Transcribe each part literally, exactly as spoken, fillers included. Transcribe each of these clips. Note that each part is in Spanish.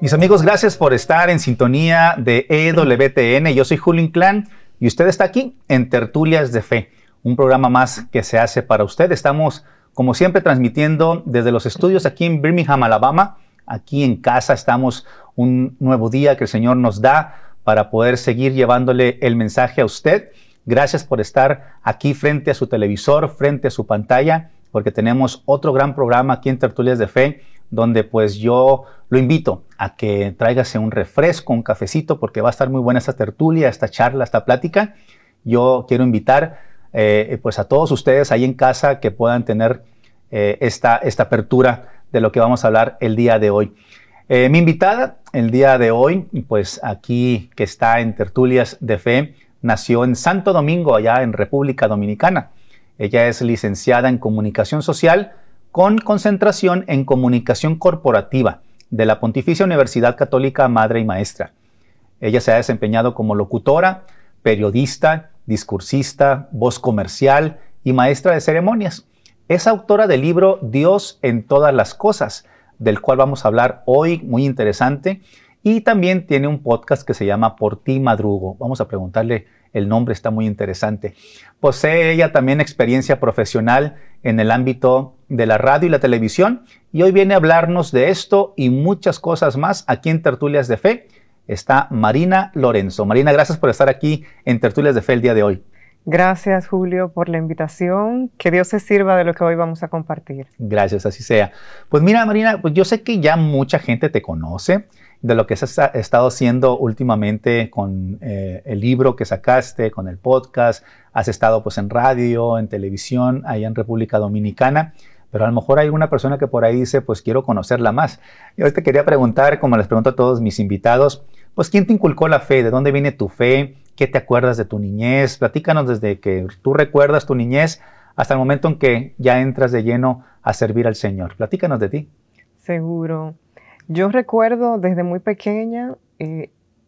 Mis amigos, gracias por estar en sintonía de E W T N. Yo soy Julio Inclán y usted está aquí en Tertulias de Fe, un programa más que se hace para usted. Estamos, como siempre, transmitiendo desde los estudios aquí en Birmingham, Alabama. Aquí en casa estamos, un nuevo día que el Señor nos da para poder seguir llevándole el mensaje a usted. Gracias por estar aquí frente a su televisor, frente a su pantalla, porque tenemos otro gran programa aquí en Tertulias de Fe, donde pues yo lo invito a que tráigase un refresco, un cafecito, porque va a estar muy buena esta tertulia, esta charla, esta plática. Yo quiero invitar eh, pues a todos ustedes ahí en casa que puedan tener eh, esta, esta apertura de lo que vamos a hablar el día de hoy. Eh, mi invitada el día de hoy, pues aquí que está en Tertulias de Fe, nació en Santo Domingo, allá en República Dominicana. Ella es licenciada en Comunicación Social con concentración en Comunicación Corporativa de la Pontificia Universidad Católica Madre y Maestra. Ella se ha desempeñado como locutora, periodista, discursista, voz comercial y maestra de ceremonias. Es autora del libro Dios en todas las cosas, del cual vamos a hablar hoy, muy interesante. Y también tiene un podcast que se llama Por ti madrugo. Vamos a preguntarle el nombre, está muy interesante. Posee ella también experiencia profesional en el ámbito de la radio y la televisión. Y hoy viene a hablarnos de esto y muchas cosas más aquí en Tertulias de Fe. Está Marina Lorenzo. Marina, gracias por estar aquí en Tertulias de Fe el día de hoy. Gracias, Julio, por la invitación. Que Dios se sirva de lo que hoy vamos a compartir. Gracias, así sea. Pues mira, Marina, pues yo sé que ya mucha gente te conoce de lo que has estado haciendo últimamente con eh, el libro que sacaste, con el podcast. Has estado pues en radio, en televisión, allá en República Dominicana. Pero a lo mejor hay una persona que por ahí dice, pues quiero conocerla más. Yo te quería preguntar, como les pregunto a todos mis invitados, pues ¿quién te inculcó la fe? ¿De dónde viene tu fe? ¿Qué te acuerdas de tu niñez? Platícanos desde que tú recuerdas tu niñez hasta el momento en que ya entras de lleno a servir al Señor. Platícanos de ti. Seguro. Yo recuerdo desde muy pequeña, eh,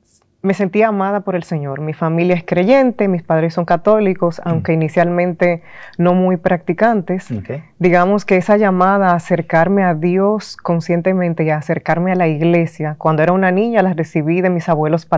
me sentía amada por el Señor. Mi familia es creyente, mis padres son católicos, aunque mm. inicialmente no muy practicantes. Okay. Digamos que esa llamada a acercarme a Dios conscientemente y a acercarme a la iglesia, cuando era una niña la recibí de mis abuelos paternos.